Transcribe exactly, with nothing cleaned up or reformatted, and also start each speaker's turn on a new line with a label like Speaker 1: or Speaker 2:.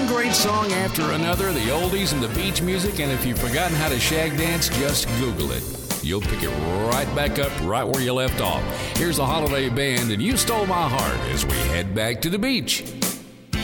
Speaker 1: great song after another, the oldies and the beach music, and if you've forgotten how to shag dance, just Google it. You'll pick it right back up right where you left off. Here's the Holiday Band, and You Stole My Heart as we head back to the beach.